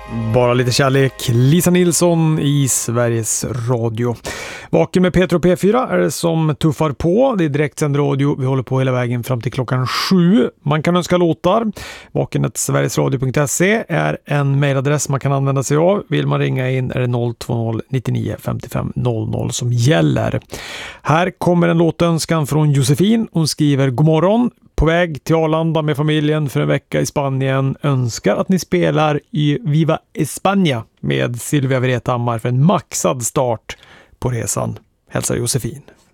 Bara lite kärlek. Lisa Nilsson i Sveriges Radio. Vaken med Petro P4 är det som tuffar på. Det är direktsänd radio. Vi håller på hela vägen fram till klockan 7. Man kan önska låtar. vaken@sverigesradio.se är en mejladress man kan använda sig av. Vill man ringa in är det 020 99 55 00 som gäller. Här kommer en låtönskan från Josefin. Hon skriver: God morgon. På väg till Arlanda med familjen för en vecka i Spanien. Önskar att ni spelar i Viva España med Silvia Wrethammar för en maxad start på resan. Hälsar Josefin.